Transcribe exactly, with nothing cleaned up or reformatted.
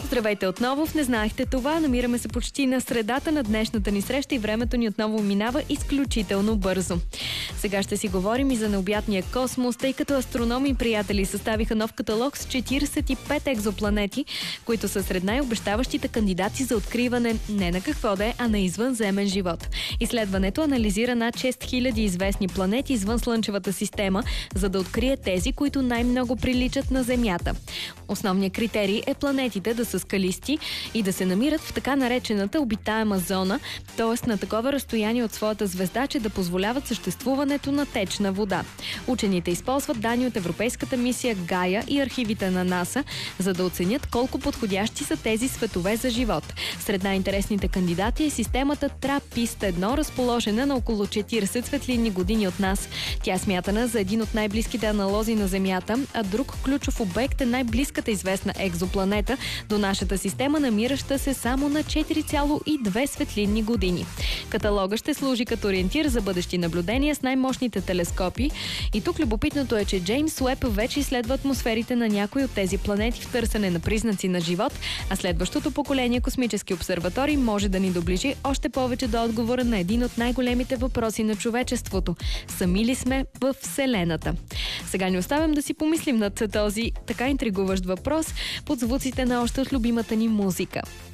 Здравейте отново, в Не знаехте това. Намираме се почти на средата на днешната ни среща и времето ни отново минава изключително бързо. Сега ще си говорим и за необятния космос, тъй като астрономи и приятели съставиха нов каталог с четиридесет и пет екзопланети, които са сред най-обещаващите кандидати за откриване не на какво да е, а на извънземен живот. Изследването анализира над шест хиляди известни планети извън Слънчевата система, за да открие тези, които най-много приличат на Земята. Основният критерий е планетите да са скалисти и да се намират в така наречената обитаема зона, т.е. на такова разстояние от своята звезда, че да позволяват съществуването на течна вода. Учените използват данни от Европейската мисия Гая и архивите на НАСА, за да оценят колко подходящи са тези светове за живот. Сред най-интересните кандидати е системата Трапист едно, разположена на около четиридесет светлинни години от нас. Тя е смятана за един от най-близките аналози на Земята, а друг ключов обект е най-близката известна екзопланета до нашата система, намираща се само на четири цяло и две светлинни години. Каталога ще служи като ориентир за бъдещи наблюдения с най-мощните телескопи. И тук любопитното е, че Джеймс Уеб вече изследва атмосферите на някои от тези планети в търсене на признаци на живот, а следващото поколение космически обсерватории може да ни доближи още повече до отговора на един от най-големите въпроси на човечеството. Сами ли сме в Вселената? Сега ни оставям да си помислим над този така интригуващ въпрос под звуците на още от любимата ни музика.